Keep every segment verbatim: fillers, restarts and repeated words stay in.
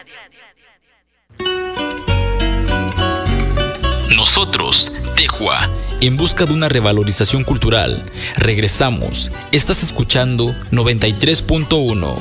Nosotros, Tejua, en busca de una revalorización cultural. Regresamos. Estás escuchando noventa y tres punto uno.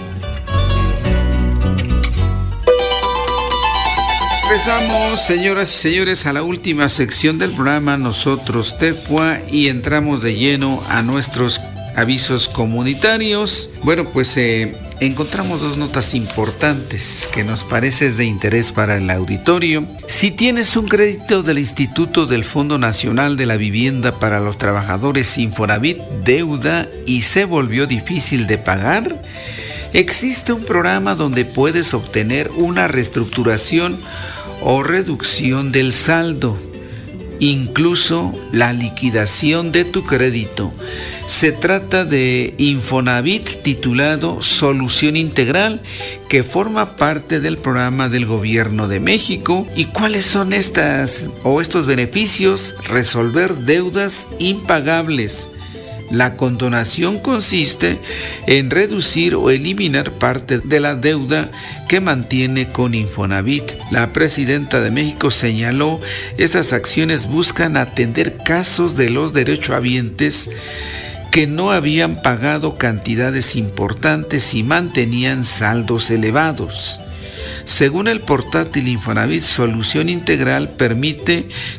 Regresamos, señoras y señores, a la última sección del programa Nosotros, Tejua, y entramos de lleno a nuestros avisos comunitarios. Bueno, pues eh, encontramos dos notas importantes que nos parecen de interés para el auditorio. Si tienes un crédito del Instituto del Fondo Nacional de la Vivienda para los Trabajadores Infonavit deuda y se volvió difícil de pagar, existe un programa donde puedes obtener una reestructuración o reducción del saldo, incluso la liquidación de tu crédito. Se trata de Infonavit titulado Solución Integral, que forma parte del programa del Gobierno de México. ¿Y cuáles son estas o estos beneficios? Resolver deudas impagables. La condonación consiste en reducir o eliminar parte de la deuda que mantiene con Infonavit. La presidenta de México señaló, estas acciones buscan atender casos de los derechohabientes que no habían pagado cantidades importantes y mantenían saldos elevados. Según el portátil Infonavit, Solución Integral permite